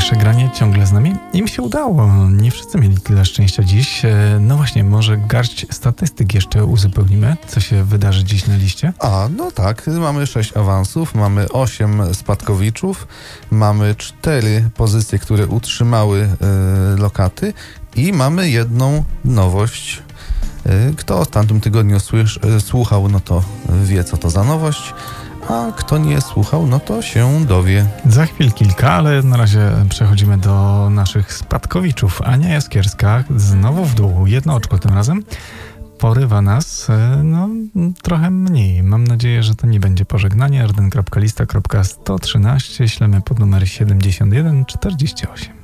Dzisiejsze granie ciągle z nami. Im się udało. Nie wszyscy mieli tyle szczęścia dziś. No właśnie, może garść statystyk jeszcze uzupełnimy. Co się wydarzy dziś na liście? No tak, mamy 6 awansów, mamy 8 spadkowiczów, mamy 4 pozycje, które utrzymały lokaty i mamy jedną nowość. Kto w tamtym tygodniu słuchał, no to wie, co to za nowość, a kto nie słuchał, no to się dowie. Za chwil kilka, ale na razie przechodzimy do naszych spadkowiczów. Ania Jaskierska znowu w dół, jedno oczko tym razem. Porywa nas, trochę mniej. Mam nadzieję, że to nie będzie pożegnanie. arden.lista.113 ślemy pod numer 7148.